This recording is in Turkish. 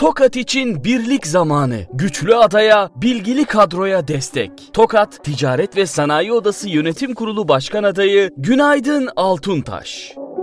Tokat için birlik zamanı. Güçlü adaya, bilgili kadroya destek. Tokat Ticaret ve Sanayi Odası Yönetim Kurulu Başkan Adayı Günaydın Altuntaş.